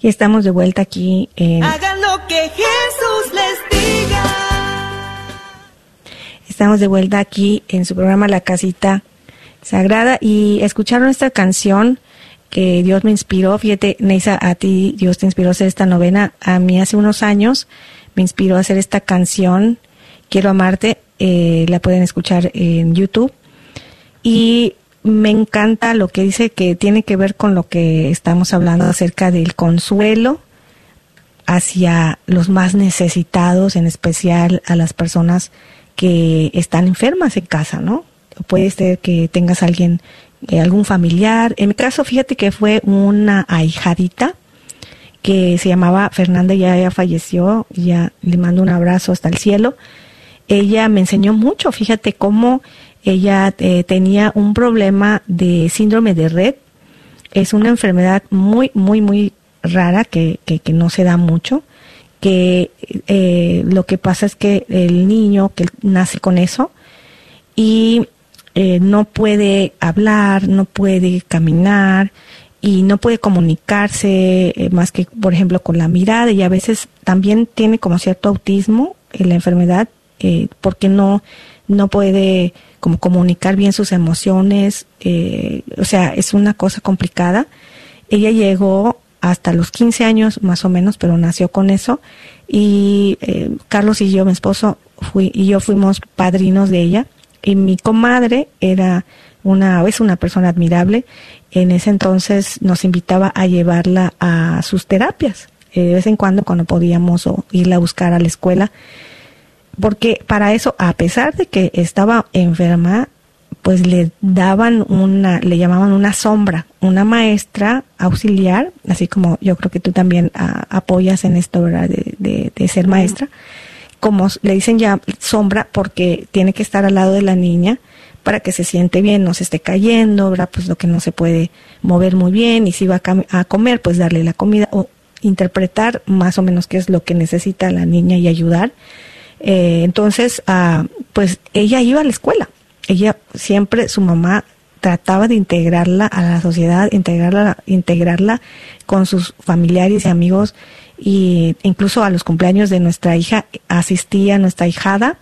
Y estamos de vuelta aquí en... Hagan lo que Jesús les diga. Estamos de vuelta aquí en su programa La Casita Sagrada y escucharon esta canción que Dios me inspiró. Fíjate, Neisa, a ti Dios te inspiró a hacer esta novena. A mí hace unos años me inspiró a hacer esta canción, Quiero Amarte. La pueden escuchar en YouTube. Y me encanta lo que dice, que tiene que ver con lo que estamos hablando acerca del consuelo hacia los más necesitados, en especial a las personas que están enfermas en casa, ¿no? Puede ser que tengas alguien, algún familiar. En mi caso, fíjate que fue una ahijadita que se llamaba Fernanda, ya falleció, ya le mando un abrazo hasta el cielo. Ella me enseñó mucho, fíjate cómo ella tenía un problema de síndrome de Rett. Es una enfermedad muy, muy, muy rara que no se da mucho, que lo que pasa es que el niño que nace con eso y no puede hablar, no puede caminar y no puede comunicarse más que, por ejemplo, con la mirada, y a veces también tiene como cierto autismo en la enfermedad, porque no puede como comunicar bien sus emociones, o sea, es una cosa complicada. Ella llegó hasta los 15 años más o menos, pero nació con eso, y Carlos y yo, mi esposo, yo fuimos padrinos de ella, y mi comadre es una persona admirable. En ese entonces nos invitaba a llevarla a sus terapias, de vez en cuando podíamos irla a buscar a la escuela, porque para eso, a pesar de que estaba enferma, pues le llamaban una sombra, una maestra auxiliar, así como yo creo que tú también apoyas en esto, ¿verdad? De ser maestra, como le dicen ya sombra, porque tiene que estar al lado de la niña para que se siente bien, no se esté cayendo, ¿verdad? Pues lo que no se puede mover muy bien, y si va a comer, pues darle la comida o interpretar más o menos qué es lo que necesita la niña y ayudar. Entonces, pues ella iba a la escuela. Ella siempre, su mamá trataba de integrarla a la sociedad, integrarla con sus familiares y amigos, y incluso a los cumpleaños de nuestra hija asistía nuestra hijada,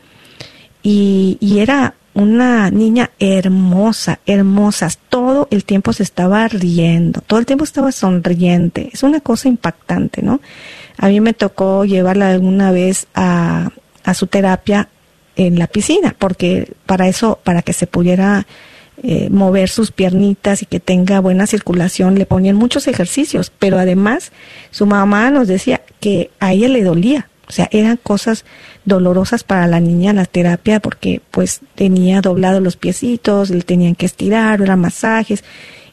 y era una niña hermosa, todo el tiempo se estaba riendo, todo el tiempo estaba sonriente. Es una cosa impactante, ¿no? A mí me tocó llevarla alguna vez a su terapia en la piscina, porque para que se pudiera mover sus piernitas y que tenga buena circulación, le ponían muchos ejercicios, pero además su mamá nos decía que a ella le dolía, o sea, eran cosas dolorosas para la niña la terapia, porque pues tenía doblados los piecitos, le tenían que estirar, eran masajes,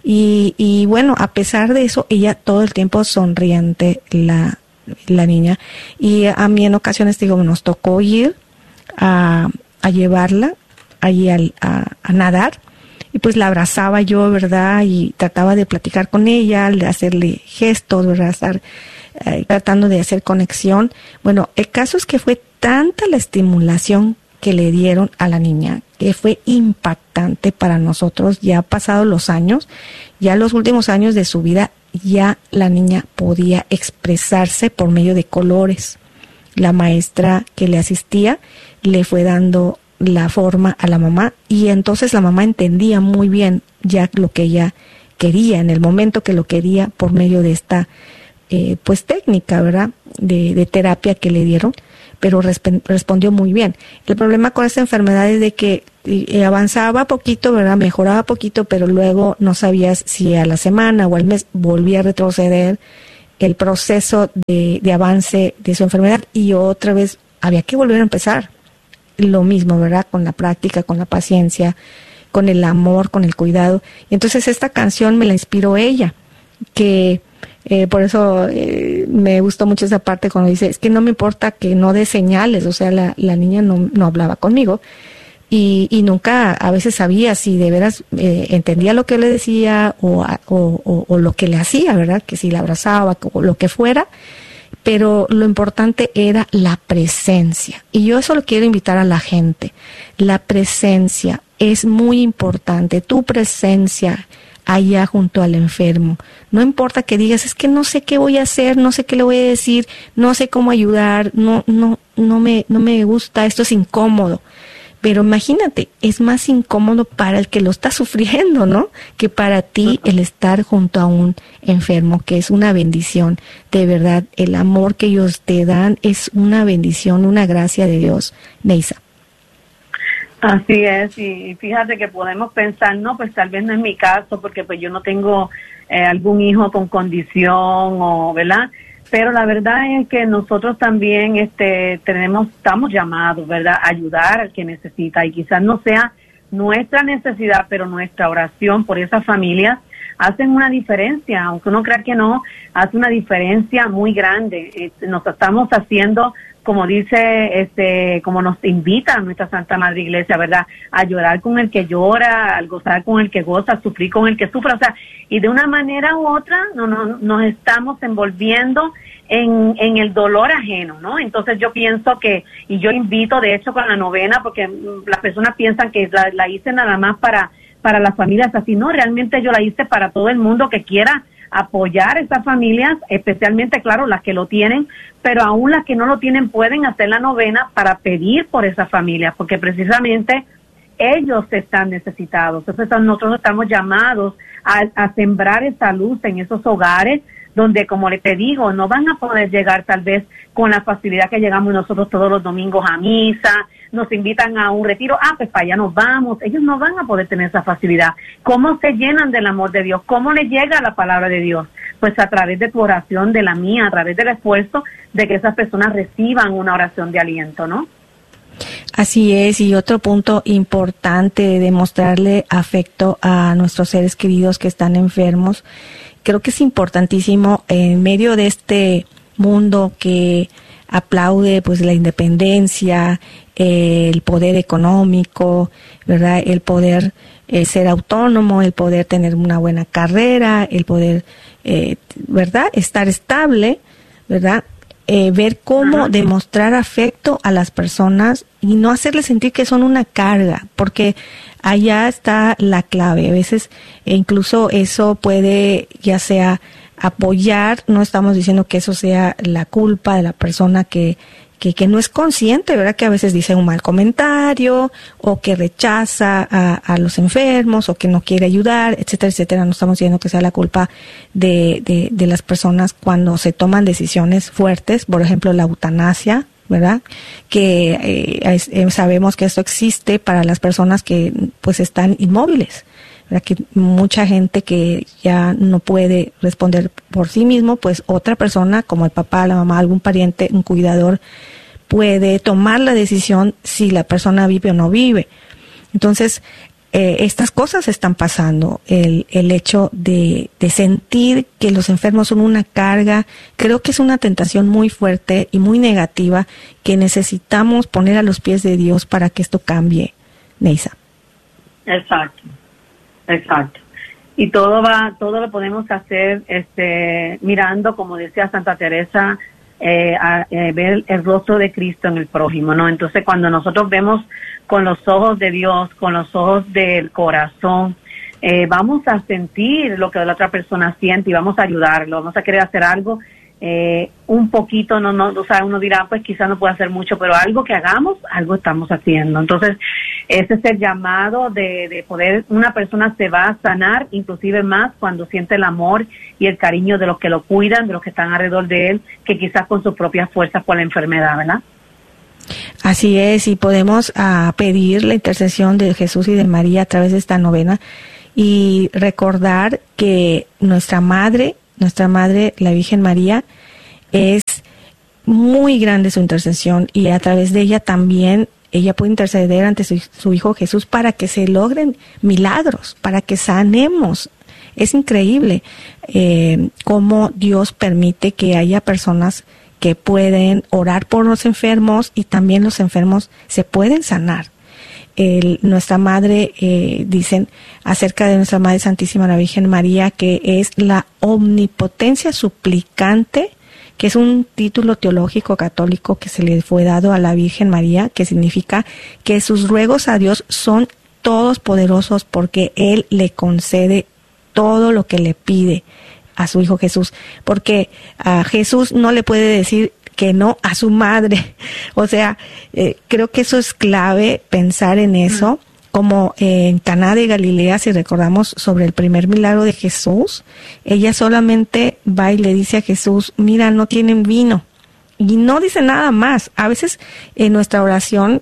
y bueno, a pesar de eso, ella todo el tiempo sonriente, la niña. Y a mí en ocasiones, nos tocó ir a llevarla allí a nadar, y pues la abrazaba yo, ¿verdad? Y trataba de platicar con ella, de hacerle gestos, ¿verdad? Estar tratando de hacer conexión. Bueno, el caso es que fue tanta la estimulación que le dieron a la niña, que fue impactante para nosotros. Ya pasados los años, ya los últimos años de su vida, ya la niña podía expresarse por medio de colores. La maestra que le asistía le fue dando la forma a la mamá, y entonces la mamá entendía muy bien ya lo que ella quería, en el momento que lo quería, por medio de esta pues técnica, ¿verdad? De terapia que le dieron, pero respondió muy bien. El problema con esta enfermedad es de que avanzaba poquito, ¿verdad? Mejoraba poquito, pero luego no sabías si a la semana o al mes volvía a retroceder el proceso de avance de su enfermedad, y otra vez había que volver a empezar. Lo mismo, ¿verdad? Con la práctica, con la paciencia, con el amor, con el cuidado. Y entonces esta canción me la inspiró ella, que por eso me gustó mucho esa parte cuando dice, es que no me importa que no dé señales, o sea, la niña no hablaba conmigo, y nunca a veces sabía si de veras entendía lo que le decía o lo que le hacía, ¿verdad? Que si la abrazaba o lo que fuera, pero lo importante era la presencia. Y yo eso lo quiero invitar a la gente. La presencia es muy importante, tu presencia allá junto al enfermo. No importa que digas, es que no sé qué voy a hacer, no sé qué le voy a decir, no sé cómo ayudar, no me gusta, esto es incómodo. Pero imagínate, es más incómodo para el que lo está sufriendo, ¿no? Que para ti el estar junto a un enfermo, que es una bendición. De verdad, el amor que ellos te dan es una bendición, una gracia de Dios, Neisa. Así es, y fíjate que podemos pensar, no, pues tal vez no es mi caso, porque pues yo no tengo algún hijo con condición, o ¿verdad? Pero la verdad es que nosotros también estamos llamados, ¿verdad?, a ayudar al que necesita, y quizás no sea nuestra necesidad, pero nuestra oración por esas familias hacen una diferencia, aunque uno crea que no, hace una diferencia muy grande. Nos estamos haciendo, como dice, como nos invita nuestra Santa Madre Iglesia, ¿verdad?, a llorar con el que llora, al gozar con el que goza, a sufrir con el que sufre, o sea, y de una manera u otra nos estamos envolviendo en el dolor ajeno, ¿no? Entonces yo pienso que, y yo invito, de hecho, con la novena, porque las personas piensan que la hice nada más para las familias así, no, realmente yo la hice para todo el mundo que quiera apoyar a esas familias, especialmente, claro, las que lo tienen, pero aún las que no lo tienen pueden hacer la novena para pedir por esas familias, porque precisamente ellos están necesitados. Entonces nosotros estamos llamados a sembrar esa luz en esos hogares donde, como te digo, no van a poder llegar tal vez con la facilidad que llegamos nosotros todos los domingos a misa, nos invitan a un retiro, pues para allá nos vamos. Ellos no van a poder tener esa facilidad. ¿Cómo se llenan del amor de Dios? ¿Cómo les llega la palabra de Dios? Pues a través de tu oración, de la mía, a través del esfuerzo de que esas personas reciban una oración de aliento, ¿no? Así es, y otro punto importante de mostrarle afecto a nuestros seres queridos que están enfermos, creo que es importantísimo en medio de este mundo que aplaude pues la independencia, el poder económico, ¿verdad? El poder ser autónomo, el poder tener una buena carrera, el poder, ¿verdad? Estar estable, ¿verdad? Ver cómo demostrar afecto a las personas y no hacerles sentir que son una carga, porque allá está la clave. A veces incluso eso puede ya sea apoyar, no estamos diciendo que eso sea la culpa de la persona que no es consciente, ¿verdad? Que a veces dice un mal comentario o que rechaza a los enfermos o que no quiere ayudar, etcétera, etcétera. No estamos diciendo que sea la culpa de las personas cuando se toman decisiones fuertes, por ejemplo, la eutanasia, ¿verdad? Que sabemos que esto existe para las personas que pues están inmóviles, ¿verdad? Que mucha gente que ya no puede responder por sí mismo, pues otra persona como el papá, la mamá, algún pariente, un cuidador puede tomar la decisión si la persona vive o no vive. Entonces, estas cosas están pasando. El hecho de sentir que los enfermos son una carga, creo que es una tentación muy fuerte y muy negativa que necesitamos poner a los pies de Dios para que esto cambie, Neisa. Exacto. Y todo lo podemos hacer mirando, como decía Santa Teresa, a ver el rostro de Cristo en el prójimo, ¿no? Entonces, cuando nosotros vemos con los ojos de Dios, con los ojos del corazón, vamos a sentir lo que la otra persona siente y vamos a ayudarlo, vamos a querer hacer algo, un poquito, o sea, uno dirá, pues quizás no puede hacer mucho, pero algo que hagamos, algo estamos haciendo. Entonces, ese es el llamado de poder, una persona se va a sanar, inclusive más cuando siente el amor y el cariño de los que lo cuidan, de los que están alrededor de él, que quizás con sus propias fuerzas por la enfermedad, ¿verdad? Así es, y podemos pedir la intercesión de Jesús y de María a través de esta novena y recordar que nuestra madre, la Virgen María, es muy grande su intercesión y a través de ella también ella puede interceder ante su Hijo Jesús para que se logren milagros, para que sanemos. Es increíble cómo Dios permite que haya personas que pueden orar por los enfermos y también los enfermos se pueden sanar. Nuestra Madre, dicen acerca de nuestra Madre Santísima la Virgen María, que es la omnipotencia suplicante, que es un título teológico católico que se le fue dado a la Virgen María, que significa que sus ruegos a Dios son todos poderosos porque Él le concede todo lo que le pide a su Hijo Jesús, porque a Jesús no le puede decir que no a su madre. O sea, creo que eso es clave, pensar en eso, como en Caná de Galilea, si recordamos sobre el primer milagro de Jesús, ella solamente va y le dice a Jesús, mira, no tienen vino, y no dice nada más. A veces en nuestra oración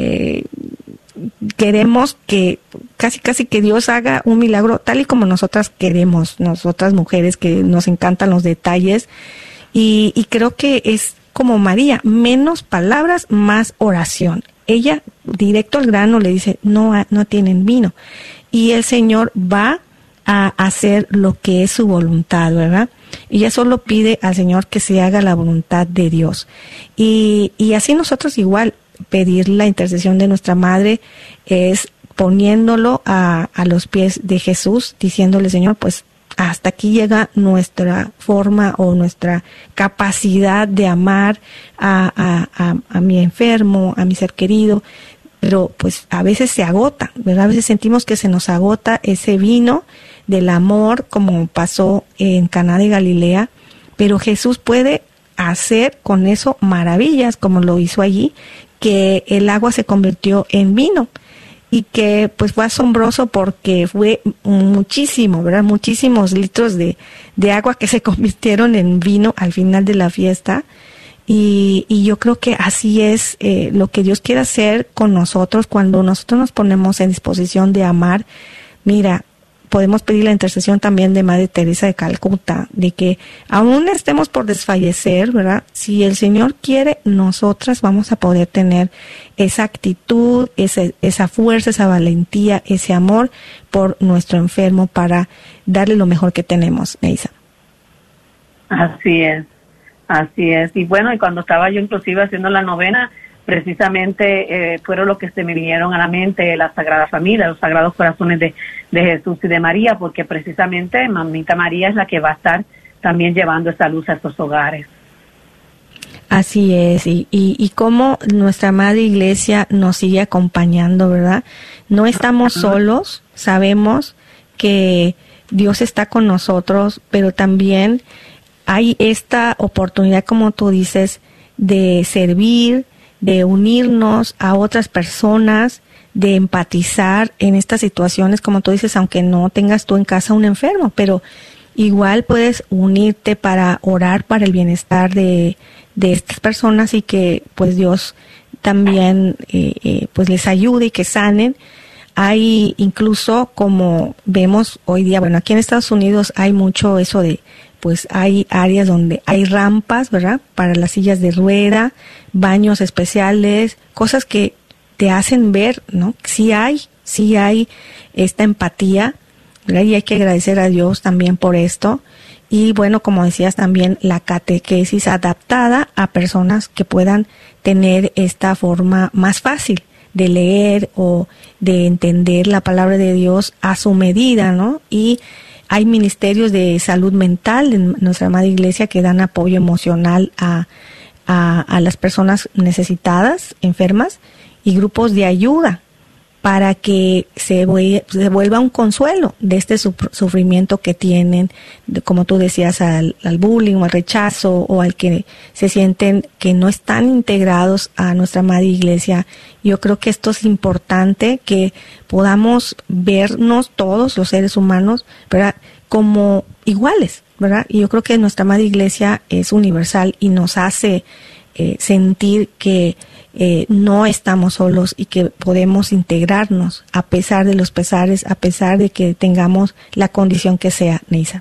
queremos que casi que Dios haga un milagro tal y como nosotras queremos, nosotras mujeres que nos encantan los detalles, y creo que es como María, menos palabras, más oración. Ella directo al grano le dice, no tienen vino, y el Señor va a hacer lo que es su voluntad, ¿verdad? Ella solo pide al Señor que se haga la voluntad de Dios, y así nosotros igual pedir la intercesión de nuestra madre es poniéndolo a los pies de Jesús, diciéndole, Señor, pues hasta aquí llega nuestra forma o nuestra capacidad de amar a mi enfermo, a mi ser querido, pero pues a veces se agota, ¿verdad? A veces sentimos que se nos agota ese vino del amor, como pasó en Caná de Galilea, pero Jesús puede hacer con eso maravillas, como lo hizo allí, que el agua se convirtió en vino. Y que pues fue asombroso porque fue muchísimo, ¿verdad? Muchísimos litros de agua que se convirtieron en vino al final de la fiesta. Y yo creo que así es lo que Dios quiere hacer con nosotros cuando nosotros nos ponemos en disposición de amar. Mira, podemos pedir la intercesión también de Madre Teresa de Calcuta, de que aún estemos por desfallecer, ¿verdad? Si el Señor quiere, nosotras vamos a poder tener esa actitud, esa fuerza, esa valentía, ese amor por nuestro enfermo para darle lo mejor que tenemos, Neisa. Así es. Y bueno, y cuando estaba yo inclusive haciendo la novena, precisamente fueron los que se me vinieron a la mente, la Sagrada Familia, los Sagrados Corazones de Jesús y de María, porque precisamente Mamita María es la que va a estar también llevando esa luz a estos hogares. Así es, y cómo nuestra Madre Iglesia nos sigue acompañando, ¿verdad? No estamos solos, sabemos que Dios está con nosotros, pero también hay esta oportunidad, como tú dices, de servir, de unirnos a otras personas, de empatizar en estas situaciones, como tú dices, aunque no tengas tú en casa un enfermo, pero igual puedes unirte para orar para el bienestar de estas personas y que pues Dios también pues les ayude y que sanen. Hay incluso, como vemos hoy día, bueno, aquí en Estados Unidos hay mucho eso de, pues hay áreas donde hay rampas, ¿verdad? Para las sillas de rueda, baños especiales, cosas que te hacen ver, ¿no? Sí hay esta empatía, ¿verdad? Y hay que agradecer a Dios también por esto. Y bueno, como decías también, la catequesis adaptada a personas que puedan tener esta forma más fácil de leer o de entender la palabra de Dios a su medida, ¿no? Y hay ministerios de salud mental en nuestra Madre Iglesia que dan apoyo emocional a las personas necesitadas, enfermas, y grupos de ayuda para que se vuelva un consuelo de este sufrimiento que tienen, como tú decías, al bullying o al rechazo, o al que se sienten que no están integrados a nuestra Madre Iglesia. Yo creo que esto es importante, que podamos vernos todos los seres humanos, ¿verdad?, como iguales, ¿verdad? Y yo creo que nuestra Madre Iglesia es universal y nos hace sentir que no estamos solos y que podemos integrarnos a pesar de los pesares, a pesar de que tengamos la condición que sea, Neisa.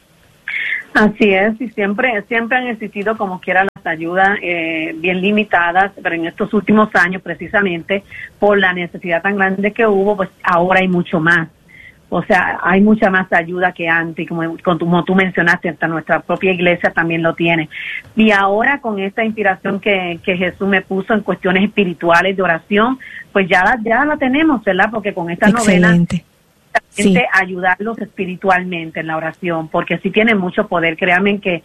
Así es, y siempre han existido como quiera las ayudas bien limitadas, pero en estos últimos años, precisamente por la necesidad tan grande que hubo, pues ahora hay mucho más. O sea, hay mucha más ayuda que antes, y como tú mencionaste, hasta nuestra propia iglesia también lo tiene. Y ahora con esta inspiración que Jesús me puso en cuestiones espirituales de oración, pues ya la tenemos, ¿verdad? Porque con esta novena, sí, ayudarlos espiritualmente en la oración, porque sí tiene mucho poder. Créanme que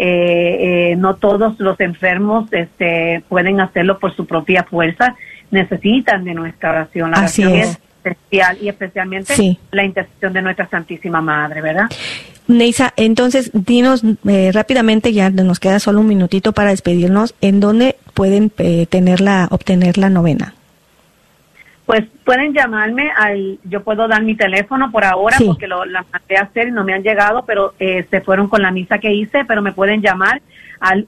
no todos los enfermos pueden hacerlo por su propia fuerza, necesitan de nuestra oración. La oración es esencial, y especialmente la intercesión de nuestra Santísima Madre, ¿verdad? Neisa, entonces dinos rápidamente, ya nos queda solo un minutito para despedirnos, ¿en dónde pueden obtener la novena? Pues pueden llamarme yo puedo dar mi teléfono por ahora porque la mandé a hacer y no me han llegado, pero se fueron con la misa que hice, pero me pueden llamar al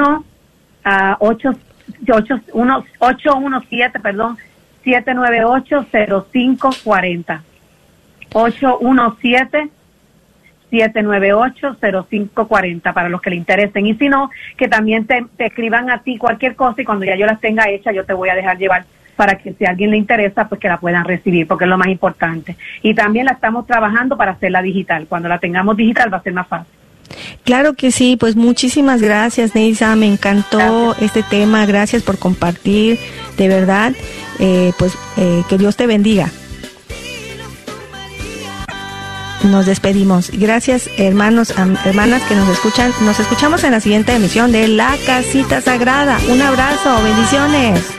817-798-0540. 817-798-0540 para los que le interesen. Y si no, que también te escriban a ti cualquier cosa y cuando ya yo las tenga hechas, yo te voy a dejar llevar para que si a alguien le interesa, pues que la puedan recibir, porque es lo más importante. Y también la estamos trabajando para hacerla digital. Cuando la tengamos digital va a ser más fácil. Claro que sí, pues muchísimas gracias, Neisa, me encantó este tema, gracias por compartir, de verdad, que Dios te bendiga. Nos despedimos. Gracias, hermanos, hermanas que nos escuchan. Nos escuchamos en la siguiente emisión de La Casita Sagrada. Un abrazo, bendiciones.